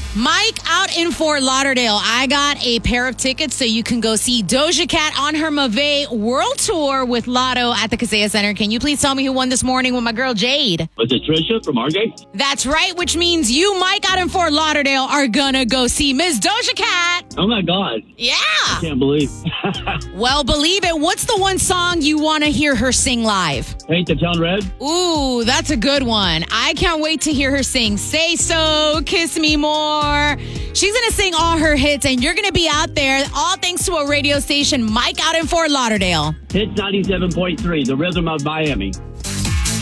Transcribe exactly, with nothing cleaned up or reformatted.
Mike, out in Fort Lauderdale, I got a pair of tickets so you can go see Doja Cat on her Mave World Tour with Lotto at the Kaseya Center. Can you please tell me who won this morning with my girl Jade? Was it Trisha from Margate? That's right, which means you, Mike, out in Fort Lauderdale, are gonna go see Miss Doja Cat. Oh my God. Yeah. I can't believe. Well, believe it. What's the one song you want to hear her sing live? Paint the Town Red? Ooh, that's a good one. I can't wait to hear her sing Say So, Kiss Me More. She's going to sing all her hits, and you're going to be out there, all thanks to a radio station, Mike out in Fort Lauderdale. Hits ninety-seven point three, the rhythm of Miami.